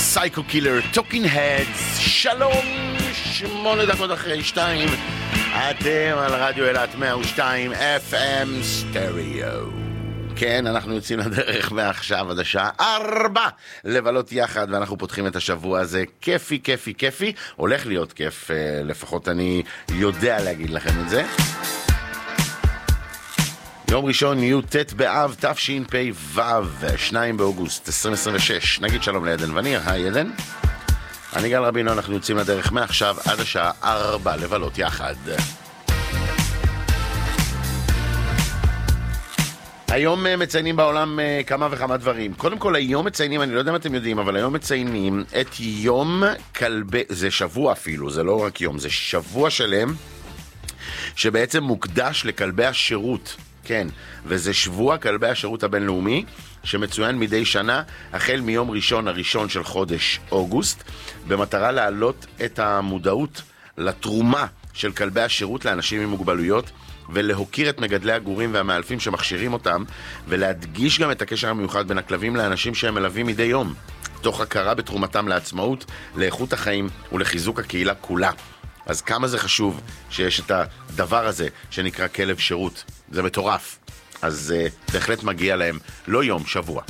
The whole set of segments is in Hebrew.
סייקו קילר, טוקינג הדס, שלום, 8 דקות אחרי 2, אתם על רדיו אילת 102 FM סטריאו. כן, אנחנו יוצאים לדרך מעכשיו עד השעה 4 לבלות יחד, ואנחנו פותחים את השבוע הזה כיפי, כיפי, כיפי. הולך להיות כיף, לפחות אני יודע להגיד לכם את זה. יום ראשון, י"ט באב, תשפ"ו, 2 באוגוסט 2026. נגיד שלום לעדן וניר. היי עדן. אני גל רבינו, אנחנו יוצאים לדרך מעכשיו עד השעה 4 לבלות יחד. היום מציינים בעולם כמה וכמה דברים. קודם כל, היום מציינים, אני לא יודע אם אתם יודעים, אבל היום מציינים את יום כלבי, זה שבוע אפילו, זה לא רק יום, זה שבוע שלם, שבעצם מוקדש לכלבי השירות. כן, וזה שבוע כלבי השירות הבינלאומי, שמצוין מדי שנה, החל מיום הראשון של חודש אוגוסט, במטרה להעלות את המודעות לתרומה של כלבי השירות לאנשים עם מוגבלויות, ולהוקיר את מגדלי הגורים והמאלפים שמכשירים אותם, ולהדגיש גם את הקשר המיוחד בין הכלבים לאנשים שהם מלווים מדי יום, תוך הכרה בתרומתם לעצמאות, לאיכות החיים ולחיזוק הקהילה כולה. אז כמה זה חשוב שיש את הדבר הזה שנקרא כלב שירות. זה מטורף. אז בהחלט מגיע להם לא יום, שבוע.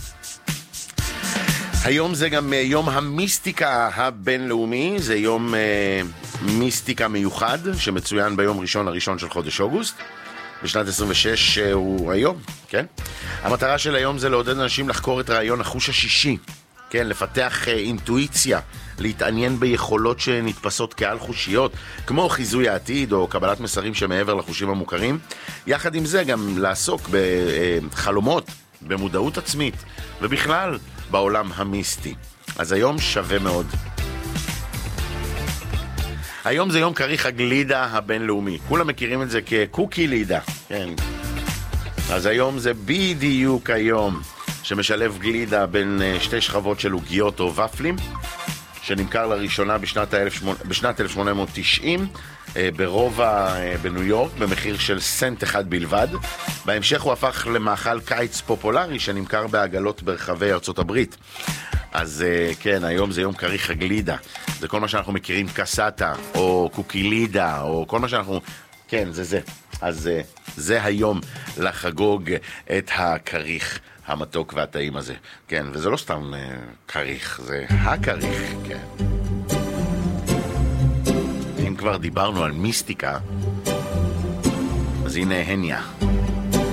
היום זה גם יום המיסטיקה הבינלאומי. זה יום מיסטיקה מיוחד שמצוין ביום הראשון של חודש אוגוסט. בשנת 26 הוא היום, כן? המטרה של היום זה לעודד אנשים לחקור את רעיון החוש השישי. כן, לפתח אינטואיציה, להתעניין ביכולות שנתפסות כעל חושיות, כמו חיזוי העתיד או קבלת מסרים שמעבר לחושים המוכרים. יחד עם זה גם לעסוק בחלומות, במודעות עצמית, ובכלל בעולם המיסטי. אז היום שווה מאוד. היום זה יום כריך הגלידה הבינלאומי. כולם מכירים את זה כקוקי לידה. כן. אז היום זה בדיוק היום שמשלב גלידה בין שתי שכבות של עוגיות או ופלים, שנמכר לראשונה בשנת 1890 ברובע בניו יורק, במחיר של סנט אחד בלבד. בהמשך הוא הפך למאכל קיץ פופולרי שנמכר בעגלות ברחבי ארצות הברית. אז כן, היום זה יום כריך הגלידה. זה כל מה שאנחנו מכירים קסטה או קוקילידה או כל מה שאנחנו... כן, זה. אז זה היום לחגוג את הכריך המתוק והטעים הזה. כן, וזה לא סתם כריך, זה הכריך, כן. אם כבר דיברנו על מיסטיקה, אז הנה הניה.